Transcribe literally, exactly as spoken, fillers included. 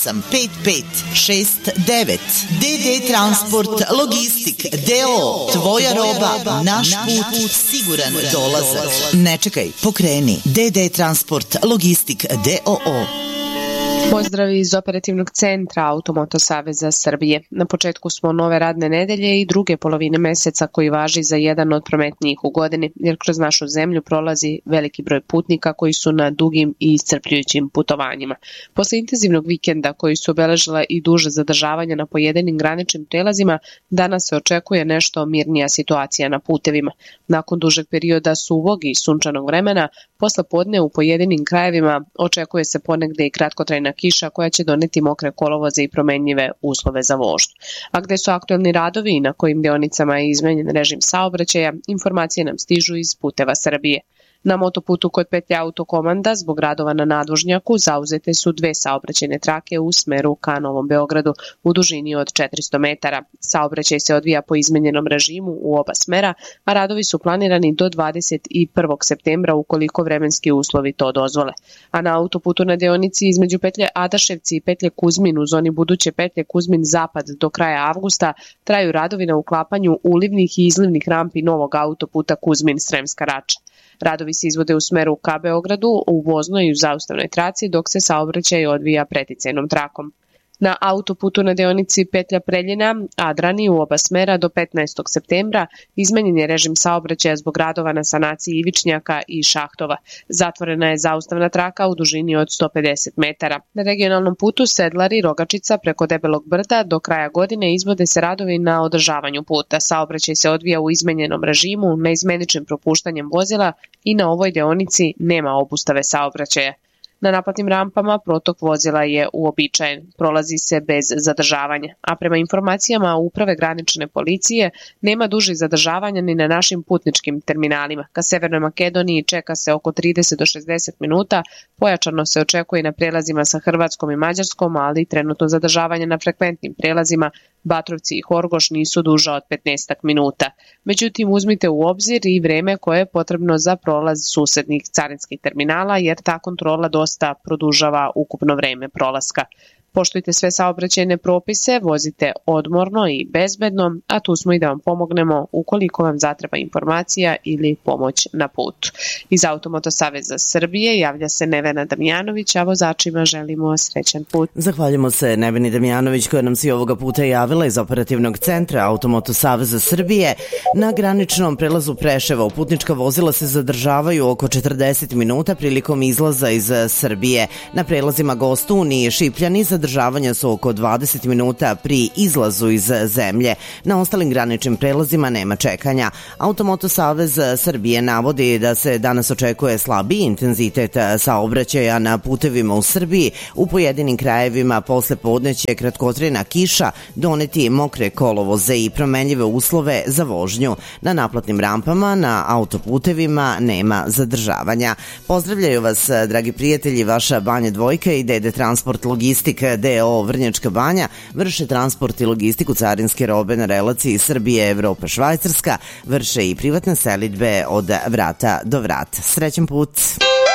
osam pet pet šest devet. D D Transport Logistik D O O. Tvoja roba, naš put, siguran dolazak. Ne čekaj, pokreni. D D Transport Logistik D O O. Pozdrav iz operativnog centra Automoto Saveza Srbije. Na početku smo nove radne nedelje i druge polovine meseca koji važi za jedan od prometnijih u godini, jer kroz našu zemlju prolazi veliki broj putnika koji su na dugim i iscrpljujućim putovanjima. Posle intenzivnog vikenda koji su obeležila i duže zadržavanja na pojedinim graničnim prelazima, danas se očekuje nešto mirnija situacija na putevima. Nakon dužeg perioda suvog i sunčanog vremena, posle podne u pojedinim krajevima očekuje se ponegde i kratkotrajna kiša koja će doneti mokre kolovoze i promenljive uslove za vožnju. A gde su aktuelni radovi i na kojim deonicama je izmenjen režim saobraćaja, informacije nam stižu iz Puteva Srbije. Na motoputu kod petlje Autokomanda zbog radova na nadvožnjaku zauzete su dve saobraćajne trake u smeru ka Novom Beogradu u dužini od četiristo metara. Saobraćaj se odvija po izmenjenom režimu u oba smera, a radovi su planirani do dvadeset prvog septembra ukoliko vremenski uslovi to dozvole. A na autoputu na deonici između petlje Adaševci i petlje Kuzmin u zoni buduće petlje Kuzmin Zapad do kraja avgusta traju radovi na uklapanju ulivnih i izlivnih rampi novog autoputa Kuzmin Sremska Rača. Radovi se izvode u smeru ka Beogradu, u voznoj i u zaustavnoj traci, dok se saobraćaj odvija preticajnom trakom. Na autoputu na deonici petlja Preljina, Adrani u oba smera do petnaestog septembra izmenjen je režim saobraćaja zbog radova na sanaciji ivičnjaka i šahtova. Zatvorena je zaustavna traka u dužini od sto pedeset metara. Na regionalnom putu Sedlari, Rogačica preko Debelog brda do kraja godine izvode se radovi na održavanju puta. Saobraćaj se odvija u izmenjenom režimu, neizmeničnim propuštanjem vozila i na ovoj deonici nema obustave saobraćaja. Na naplatnim rampama protok vozila je uobičajen, prolazi se bez zadržavanja, a prema informacijama Uprave granične policije nema dužih zadržavanja ni na našim putničkim terminalima. Ka Severnoj Makedoniji čeka se oko trideset do šezdeset minuta, pojačano se očekuje na prelazima sa Hrvatskom i Mađarskom, ali trenutno zadržavanje na frekventnim prelazima Batrovci i Horgoš nisu duža od petnaest minuta. Međutim, uzmite u obzir i vreme koje je potrebno za prolaz susednih carinskih terminala, jer ta kontrola dosta produžava ukupno vreme prolaska. Poštujte sve saobraćajne propise, vozite odmorno i bezbedno, a tu smo i da vam pomognemo ukoliko vam zatreba informacija ili pomoć na putu. Iz Automoto Saveza Srbije javlja se Nevena Damjanović, a vozačima želimo srećan put. Zahvaljujemo se Neveni Damjanović koja nam se i ovoga puta javila iz operativnog centra Automoto Saveza Srbije. Na graničnom prelazu Preševa putnička vozila se zadržavaju oko četrdeset minuta prilikom izlaza iz Srbije. Na prelazima Gostun i Šipljani zadržavanja su oko dvadeset minuta pri izlazu iz zemlje. Na ostalim graničnim prelazima nema čekanja. Automoto Savez Srbije navodi da se danas očekuje slabiji intenzitet saobraćaja na putevima u Srbiji. U pojedinim krajevima posle podne će kratkotrajna kiša doneti mokre kolovoze i promenljive uslove za vožnju. Na naplatnim rampama na autoputevima nema zadržavanja. Pozdravljaju vas, dragi prijatelji, vaša Banja Dvojka i D D Transport Logistik D O O Vrnjačka Banja vrše transport i logistiku carinske robe na relaciji Srbije, Evropa, Švajcarska, vrše i privatne selidbe od vrata do vrata. Srećan put!